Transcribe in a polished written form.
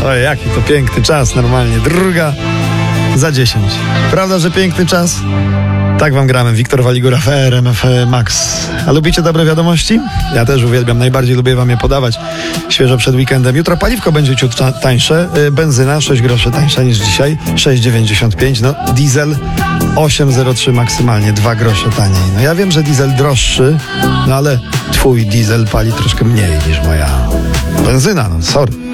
Oj, jaki to piękny czas normalnie. Druga za 10. Prawda, że piękny czas? Tak wam gramy. Wiktor Waligura, RMF Max. A lubicie dobre wiadomości? Ja też uwielbiam. Najbardziej lubię wam je podawać. Świeżo przed weekendem. Jutro paliwko będzie ciut tańsze. Benzyna 6 groszy tańsza niż dzisiaj. 6,95. No, diesel 8,03 maksymalnie. 2 grosze taniej. No ja wiem, że diesel droższy, no ale twój diesel pali troszkę mniej niż moja benzyna. No sorry.